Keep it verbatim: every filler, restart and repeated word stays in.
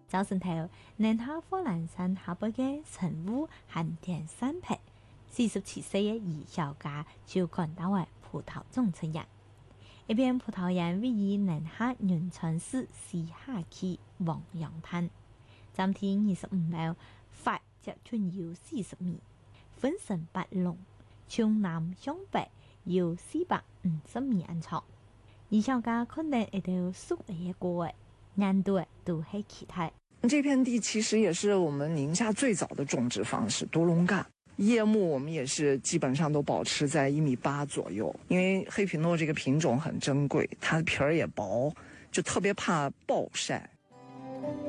早晨頭，寧夏火蘭山下邊嘅成霧寒田山皮，四十七歲嘅余小家就趕到為葡萄種出人。一片葡萄園位於寧夏潤川市西夏區黃楊灘，占地二十五畝，發直徑有四十米，分成八弄，從南向北有四百五十米安長。余小家可能一條數一個嘅，難度都係其他。 這片地其實也是我們寧夏最早的種植方式，獨龍幹葉木，我們也是基本上都保持在一米八左右。因為黑皮諾這個品種很珍貴，它的皮兒也薄，就特別怕暴曬。